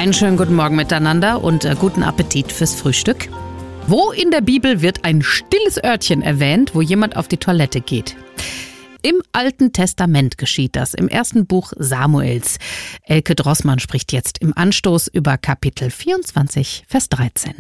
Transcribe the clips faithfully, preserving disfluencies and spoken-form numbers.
Einen schönen guten Morgen miteinander und äh, guten Appetit fürs Frühstück. Wo in der Bibel wird ein stilles Örtchen erwähnt, wo jemand auf die Toilette geht? Im Alten Testament geschieht das, im ersten Buch Samuels. Elke Drossmann spricht jetzt im Anstoß über Kapitel vierundzwanzig, Vers dreizehn.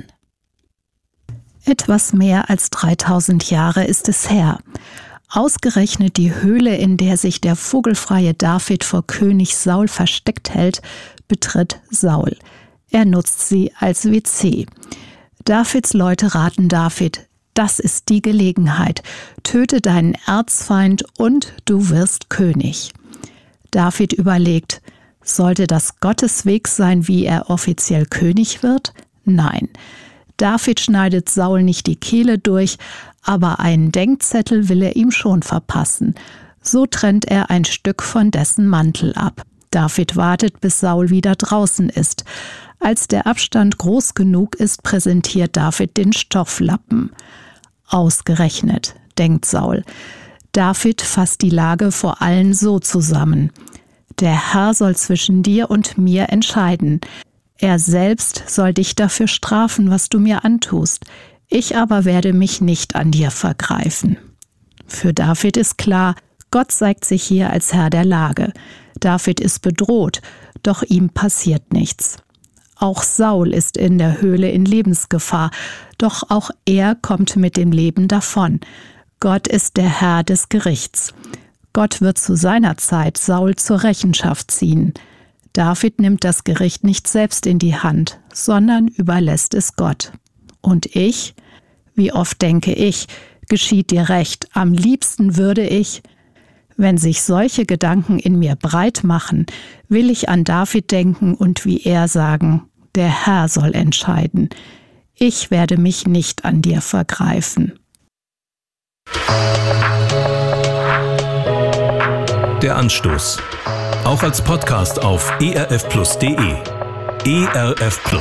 Etwas mehr als dreitausend Jahre ist es her. Ausgerechnet die Höhle, in der sich der vogelfreie David vor König Saul versteckt hält, betritt Saul. Er nutzt sie als W C. Davids Leute raten David: Das ist die Gelegenheit. Töte deinen Erzfeind und du wirst König. David überlegt: Sollte das Gottes Weg sein, wie er offiziell König wird? Nein. David schneidet Saul nicht die Kehle durch, aber einen Denkzettel will er ihm schon verpassen. So trennt er ein Stück von dessen Mantel ab. David wartet, bis Saul wieder draußen ist. Als der Abstand groß genug ist, präsentiert David den Stofflappen. Ausgerechnet, denkt Saul. David fasst die Lage vor allen so zusammen: Der Herr soll zwischen dir und mir entscheiden. Er selbst soll dich dafür strafen, was du mir antust. Ich aber werde mich nicht an dir vergreifen. Für David ist klar, Gott zeigt sich hier als Herr der Lage. David ist bedroht, doch ihm passiert nichts. Auch Saul ist in der Höhle in Lebensgefahr, doch auch er kommt mit dem Leben davon. Gott ist der Herr des Gerichts. Gott wird zu seiner Zeit Saul zur Rechenschaft ziehen. David nimmt das Gericht nicht selbst in die Hand, sondern überlässt es Gott. Und ich? Wie oft denke ich, geschieht dir recht, am liebsten würde ich. Wenn sich solche Gedanken in mir breit machen, will ich an David denken und wie er sagen: Der Herr soll entscheiden. Ich werde mich nicht an dir vergreifen. Der Anstoß. Auch als Podcast auf e r f plus punkt d e. E R F Plus.